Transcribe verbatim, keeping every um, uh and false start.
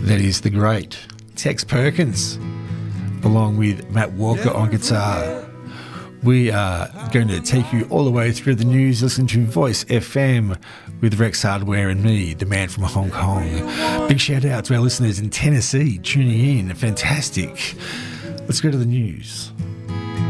That is the great Tex Perkins, along with Matt Walker on guitar. We are going to take you all the way through the news, listening to Voice F M with Rex Hardware and me, the man from Hong Kong. Big shout out to our listeners in Tennessee tuning in. Fantastic. Let's go to the news.